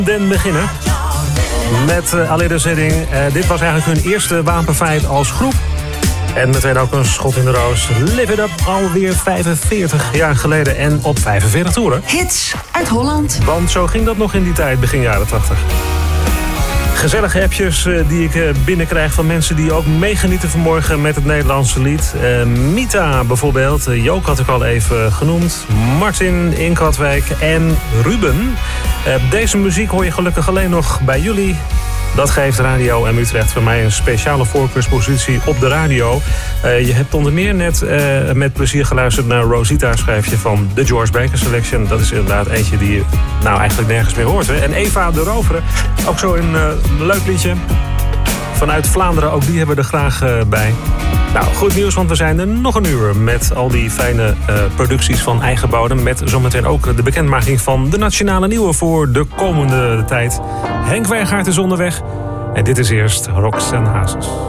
Den beginnen. Met Alida Zedding. Dit was eigenlijk hun eerste wapenfeit als groep. En meteen ook een schot in de roos. Live It Up, alweer 45 jaar geleden en op 45 toeren. Hits uit Holland. Want zo ging dat nog in die tijd, begin jaren 80. Gezellige appjes die ik binnenkrijg van mensen die ook meegenieten vanmorgen met het Nederlandse lied. Mita bijvoorbeeld, Jook had ik al even genoemd. Martin in Katwijk en Ruben. Deze muziek hoor je gelukkig alleen nog bij jullie. Dat geeft Radio M Utrecht voor mij een speciale voorkeurspositie op de radio. Je hebt onder meer net met plezier geluisterd naar Rosita, schrijfje van de George Baker Selection. Dat is inderdaad eentje die je nou eigenlijk nergens meer hoort. Hè? En Eva de Roveren, ook zo een leuk liedje. Vanuit Vlaanderen, ook die hebben we er graag bij. Nou, goed nieuws, want we zijn er nog een uur met al die fijne producties van eigen bodem. Met zometeen ook de bekendmaking van de nationale nieuwe voor de komende tijd. Henk Wijngaard is onderweg. En dit is eerst Roxanne Hazes.